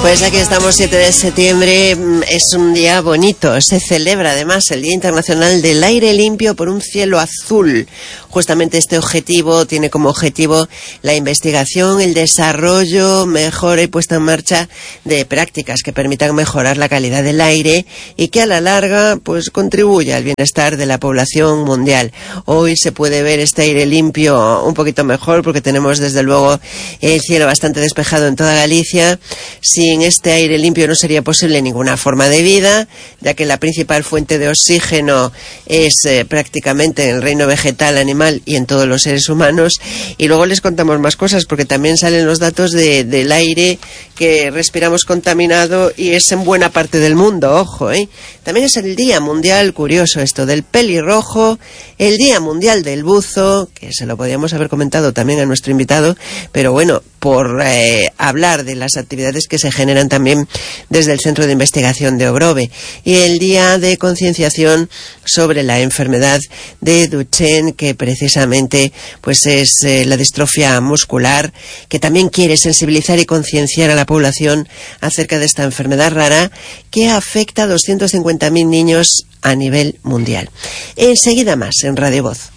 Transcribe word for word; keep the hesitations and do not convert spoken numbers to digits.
Pues aquí estamos, siete de septiembre, es un día bonito, se celebra además el Día Internacional del Aire Limpio por un Cielo Azul. Justamente este objetivo tiene como objetivo la investigación, el desarrollo, mejora y puesta en marcha de prácticas que permitan mejorar la calidad del aire y que a la larga pues contribuya al bienestar de la población mundial. Hoy se puede ver este aire limpio un poquito mejor porque tenemos desde luego el cielo bastante despejado en toda Galicia. Sin este aire limpio no sería posible ninguna forma de vida, ya que la principal fuente de oxígeno es eh, prácticamente en el reino vegetal, animal y en todos los seres humanos. Y luego les contamos más cosas, porque también salen los datos de, del aire que respiramos contaminado y es en buena parte del mundo, ojo, ¿eh? También es el Día Mundial, curioso esto, del pelirrojo, el Día Mundial del buzo, que se lo podríamos haber comentado también a nuestro invitado, pero bueno, por eh, hablar de las actividades que se generan también desde el Centro de Investigación de Ogrove, y el Día de Concienciación sobre la enfermedad de Duchenne, que precisamente pues es eh, la distrofia muscular, que también quiere sensibilizar y concienciar a la población acerca de esta enfermedad rara que afecta a doscientos cincuenta mil niños a nivel mundial. Enseguida más en Radio Voz.